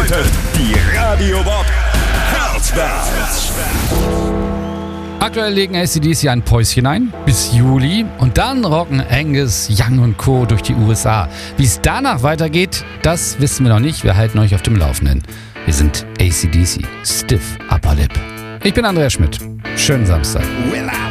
die Radio Bob Herzbands. Aktuell legen AC/DC ein Päuschen ein, bis Juli. Und dann rocken Angus Young und Co. durch die USA. Wie es danach weitergeht, das wissen wir noch nicht. Wir halten euch auf dem Laufenden. Wir sind AC/DC, Stiff Upper Lip. Ich bin Andreas Schmidt. Schönen Samstag.